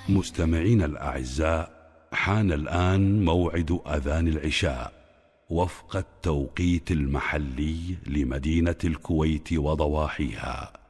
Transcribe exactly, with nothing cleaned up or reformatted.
مستمعينا الأعزاء، حان الآن موعد أذان العشاء وفق التوقيت المحلي لمدينة الكويت وضواحيها.